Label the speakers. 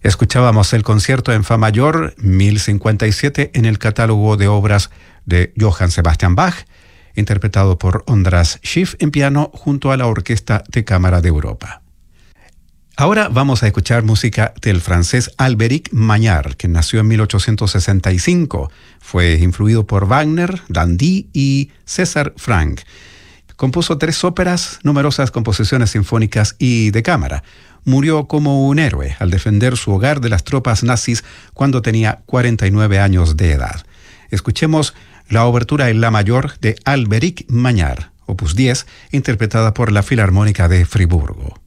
Speaker 1: Escuchábamos el concierto en Fa mayor 1057 en el catálogo de obras de Johann Sebastian Bach, interpretado por Ondras Schiff en piano junto a la Orquesta de Cámara de Europa. Ahora vamos a escuchar música del francés Albéric Magnard, que nació en 1865. Fue influido por Wagner, Dandy y César Franck. Compuso 3 óperas, numerosas composiciones sinfónicas y de cámara. Murió como un héroe al defender su hogar de las tropas nazis cuando tenía 49 años de edad. Escuchemos la obertura en la mayor de Albéric Magnard, opus 10, interpretada por la Filarmónica de Friburgo.